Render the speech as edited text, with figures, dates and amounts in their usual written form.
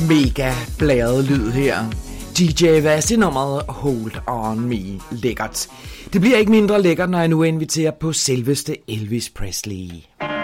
mega blæret lyd her. DJ Vasse nummeret Hold On Me. Lækkert. Det bliver ikke mindre lækkert, når jeg nu inviterer på selveste Elvis Presley.